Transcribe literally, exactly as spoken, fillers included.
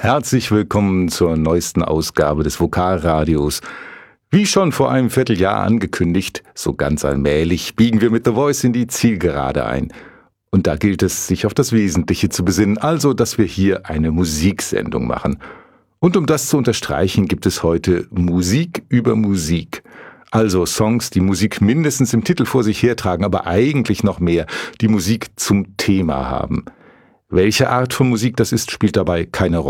Herzlich willkommen zur neuesten Ausgabe des Vokalradios. Wie schon vor einem Vierteljahr angekündigt, so ganz allmählich biegen wir mit The Voice in die Zielgerade ein. Und da gilt es, sich auf das Wesentliche zu besinnen, also, dass wir hier eine Musiksendung machen. Und um das zu unterstreichen, gibt es heute Musik über Musik. Also Songs, die Musik mindestens im Titel vor sich hertragen, aber eigentlich noch mehr, die Musik zum Thema haben. Welche Art von Musik das ist, spielt dabei keine Rolle.